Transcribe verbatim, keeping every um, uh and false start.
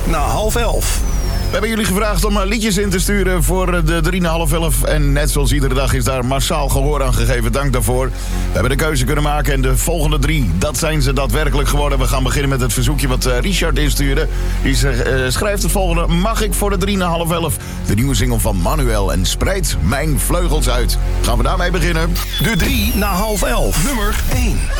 na half elf. We hebben jullie gevraagd om liedjes in te sturen voor de drie na half elf. En net zoals iedere dag is daar massaal gehoor aan gegeven. Dank daarvoor. We hebben de keuze kunnen maken en de volgende drie, dat zijn ze daadwerkelijk geworden. We gaan beginnen met het verzoekje wat Richard instuurde. Die uh, schrijft het volgende. Mag ik voor de drie na half elf de nieuwe single van Manuel en Spreid mijn vleugels uit. Gaan we daarmee beginnen? De drie na half elf. Nummer één.